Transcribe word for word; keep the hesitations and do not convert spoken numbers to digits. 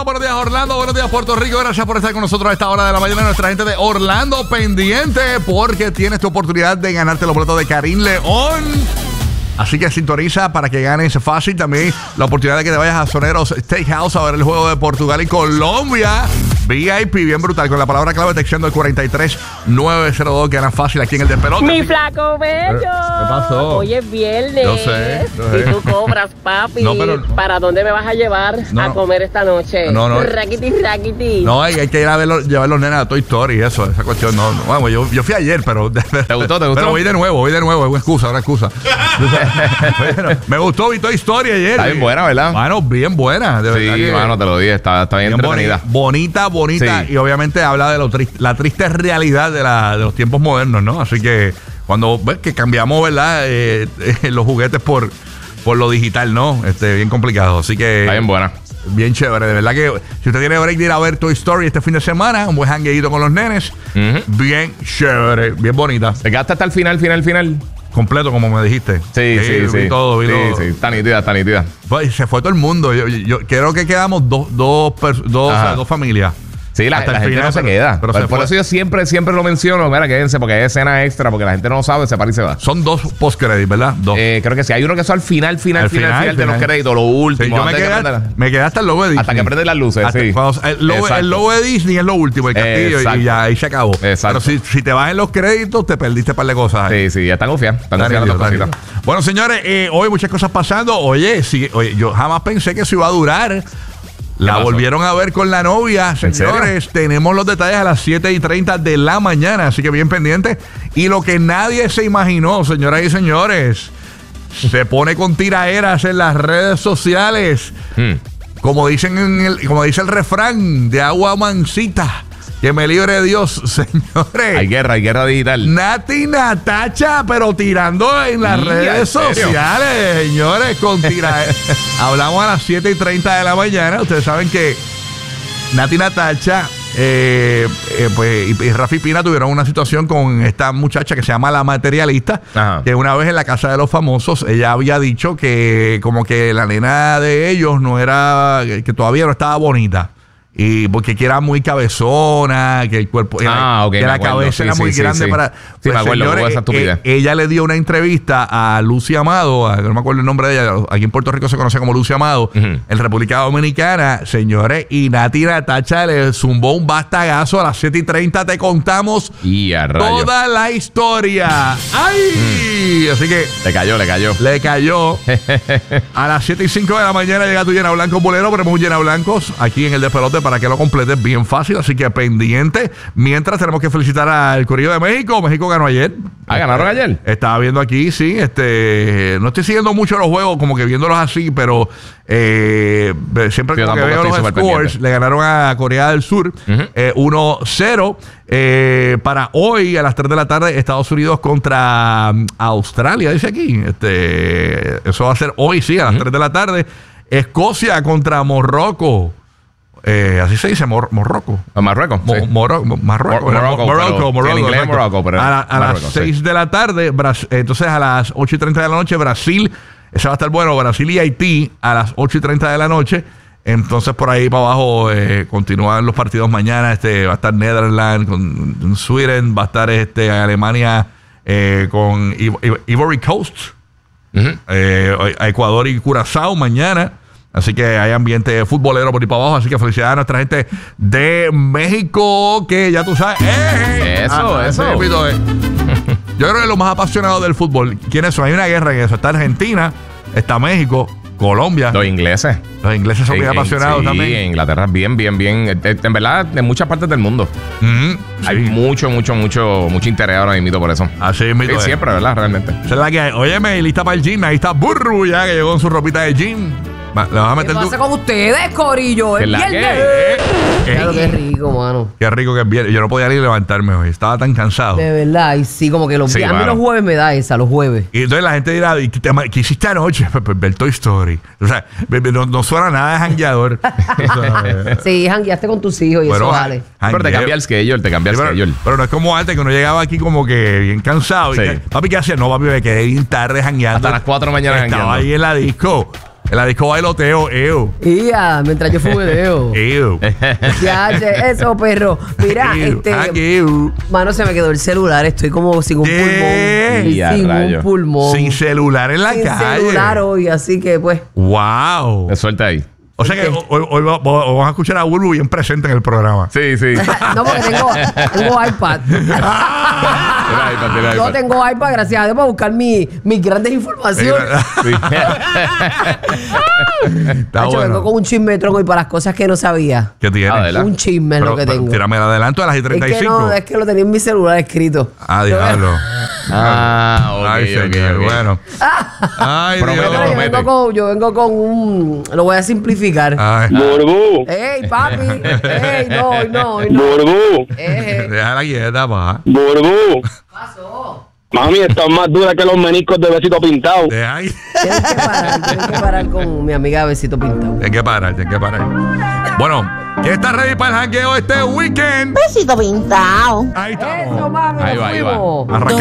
Tampa, buenos días Orlando, buenos días Puerto Rico. Gracias por estar con nosotros a esta hora de la mañana. Nuestra gente de Orlando pendiente porque tienes tu oportunidad de ganarte los boletos de Karim León. Así que sintoniza para que ganes fácil. También la oportunidad de que te vayas a Soneros Steakhouse a ver el juego de Portugal y Colombia. V I P, bien brutal. Con la palabra clave texteando el cuatro tres nueve cero dos. Ganas fácil aquí en el Despelote. Mi flaco bello. ¿Qué pasó? Hoy es viernes. Yo sé, yo sé. Y tú cobras, papi. No, pero- ¿Para dónde me vas a llevar No, a no. comer esta noche? No, no. Raquiti, raquiti. No, hay, hay que ir a verlo, llevar los nenas a Toy Story y eso, esa cuestión. No, no, bueno, yo, yo fui ayer, pero. ¿Te gustó? ¿Te gustó? Pero voy de nuevo, voy de nuevo, es una excusa, una excusa. Bueno, me gustó, vi Toy Story ayer. Está bien buena, ¿verdad? Bueno, bien buena, de verdad. Sí, que- mano, te lo dije, está, está bien, bien entretenida. Bonita, bonita, Sí. y obviamente habla de lo tri- la triste realidad de, la, de los tiempos modernos, ¿no? Así que cuando ves que cambiamos, ¿verdad? Eh, eh, los juguetes por, por lo digital, ¿no? Este, bien complicado. Así que. Está bien buena. Bien chévere, de verdad que si usted tiene break de ir a ver Toy Story este fin de semana, un buen hangueíto con los nenes, Ujú. bien chévere, bien bonita. ¿Te quedaste hasta el final, final, final? Completo, como me dijiste. Sí, sí, vi sí. todo, vi sí, todo. sí, está nítida, está nítida. Pues, se fue todo el mundo. Yo, yo- yo creo que quedamos dos, dos, pers- dos, o sea, Ajá. dos familias. Sí, la, Hasta la el gente final, no se pero- queda. pero por se por fue. eso yo siempre, siempre lo menciono. Mira, quédense porque hay escena extra, porque la gente no lo sabe, se para y se va. Son dos post-credits, ¿verdad? Dos. Eh, creo que sí. Hay uno que es al final, final, Al final, final, final, de los final. créditos, lo Sí, último. yo me antes de quedé, que prenda- me quedé hasta el logo de Disney. Hasta que prenden las luces, Hasta sí. cuando- el, logo, Exacto. el logo de Disney es lo último, el castillo, y- y, Exacto. ya ahí se acabó. Exacto. Pero si, si te vas en los créditos, te perdiste un par de cosas ahí. Sí, sí, ya están confiados. Están Está confiados nítido, las está cositas. nítido. Bueno, señores, eh, hoy muchas cosas pasando. Oye, sí, oye, yo jamás pensé que eso iba a durar. La pasó? volvieron a ver con la novia, ¿En señores. Tenemos los detalles a las siete y treinta de la mañana, así que bien pendiente. Y lo que nadie se imaginó, señoras y señores, se pone con tiraeras en las redes sociales. Hmm. Como dicen en el, como dice el refrán, de agua mansita. Que me libre Dios, señores. Hay guerra, hay guerra digital. Nati Natacha, pero tirando en las Ya, redes ¿en serio? sociales, señores, con tira. Hablamos a las siete y treinta de la mañana. Ustedes saben que Nati Natacha eh, eh, pues, y, y Rafi Pina tuvieron una situación con esta muchacha que se llama La Materialista, Ajá. que una vez en la casa de los famosos, ella había dicho que como que la nena de ellos no era, que todavía no estaba bonita. Y porque que era muy cabezona, que el cuerpo, Ah, ok, que me la acuerdo. cabeza Sí, era sí, muy sí, grande sí. para. Sí, me acuerdo, hubo esa estupidez. eh, ella le dio una entrevista a Lucy Amado, a- no me acuerdo el nombre de ella, aquí en Puerto Rico se conoce como Lucy Amado, Ujú. en República Dominicana, señores, y Nati Natacha le zumbó un bastagazo a las siete y treinta, te contamos Y a rayo. toda la historia. ¡Ay! Así que Le cayó, le cayó. le cayó. A las siete y cinco de la mañana llega tu Llena Blanco Bolero. Ponemos un Llena Blancos aquí en el Despelote para que lo completes bien fácil. Así que pendiente. Mientras tenemos que felicitar al Corillo de México. México ganó ayer. Ah, ¿ganaron ayer? Estaba viendo aquí, sí. Este, no estoy siguiendo mucho los juegos, como que viéndolos así, pero eh, siempre Yo como que tampoco veo estoy los súper scores. pendiente. Le ganaron a Corea del Sur Ujú. eh, uno cero. Eh, para hoy a las tres de la tarde, Estados Unidos contra mm, Australia, dice aquí. Este, eso va a ser hoy, sí, a las tres de la tarde. Escocia contra Morroco. Eh, así se dice, Mor- Morroco. Marruecos. Mo- sí. Moro- Mo- Marruecos. Mor- Morocco, Morocco, pero- Morocco, en inglés exacto. Morocco, pero a la- a las Marruecos, sí. seis de la tarde, Bras- entonces a las ocho y treinta de la noche, Brasil, ese va a estar bueno, Brasil y Haití a las ocho y treinta de la noche. Entonces por ahí para abajo eh, continúan los partidos mañana. Este va a estar Netherlands con, con Sweden, va a estar este Alemania eh, con Ivo- Ivo- Ivory Coast, Ujú. eh, a Ecuador y Curazao mañana. Así que hay ambiente futbolero por ahí para abajo. Así que felicidades a nuestra gente de México, que ya tú sabes. ¡Eh! Eso, eso. ese repito, eh. Yo creo que los más apasionados del fútbol, ¿quiénes son? Hay una guerra en eso. Está Argentina, está México, Colombia. Los ingleses. Los ingleses son En- bien en- apasionados sí, también. en Inglaterra bien, bien, bien. Eh, eh, En verdad, en muchas partes del mundo. Ujú, Hay sí. mucho, mucho, mucho, mucho interés ahora mismo por eso. Así es, Sí, siempre, ¿verdad? Realmente. Esa es la que hay. Óyeme, lista para el gym. Ahí está Burru ya, que llegó con su ropita de gym. Va, le vas a ¿Qué meter tú. pasa con ustedes, corillo? ¿Qué Es la viernes. Eh, eh, Claro, qué rico, mano. Qué rico que es viernes. Yo no podía ni levantarme hoy. Estaba tan cansado. De verdad, y sí, como que los Sí, viernes. A mí mano. los jueves me da esa, los jueves. Y entonces la gente dirá, ¿y ¿qué, te- qué hiciste anoche? Pues, pues, ver Toy Story. O sea, ve- ve- no, no suena nada de jangueador. O sea, Sí, jangueaste con tus hijos y bueno, eso ja- vale. Pero te jangueo. cambia el schedule, te cambia el Sí, pero, schedule. pero no es como antes, que uno llegaba aquí como que bien cansado. Y Sí. que, papi, ¿qué hacía? No, papi, me quedé bien tarde jangueando. Hasta las cuatro de la mañana Estaba jangueando. ahí en la disco. En la disco bailoteo, ew. Ia, mientras yo fumedeo. Ew. Ya, che, eso, perro. Mira, Ew. este. Ah, ew. Mano, se me quedó el celular. Estoy como sin un ¿Qué? pulmón. Ya, Sin rayo. un pulmón. Sin celular en la Sin calle. celular hoy, así que pues. Wow. Me suelta ahí. O sea que hoy, hoy- hoy va- hoy vamos a escuchar a Bulbu bien presente en el programa. Sí, sí. No, porque tengo, tengo iPad. Tira ahí, pa, tira ahí, Yo pa. tengo iPad, gracias a Dios, para buscar mi- mis grandes informaciones. Sí. Está Nacho, vengo con bueno. un chismetrón hoy para las cosas que no sabía. ¿Qué tienes? Adelante. Un chisme es Pero- lo que pero tengo. Tírame el adelanto a las y Es treinta y que cinco. no, es que lo tenía en mi celular escrito. Ah, diablo. Ah, ok, Ay, ok, señor. ok. Bueno. Ay, Promete, Dios. Pero yo, promete. vengo con, yo vengo con un. Lo voy a simplificar. Ay. Burbu, ¡Ey, papi! ¡Ey, no, hoy no, hoy no! Burbu, Eh, Déjala quieta, pa. Burbu. ¿Qué pasó? Mami, estás más dura que los meniscos de besito pintado. Deja ahí. Tienes que parar, tienes que parar con mi amiga Besito Pintado. Tienes que parar, tienes que parar. Bueno, ¿quién está ready para el jangueo este weekend? Besito pintado. Ahí Eso, estamos. mami, Ahí nos va, ahí va. fuimos. Arrancamos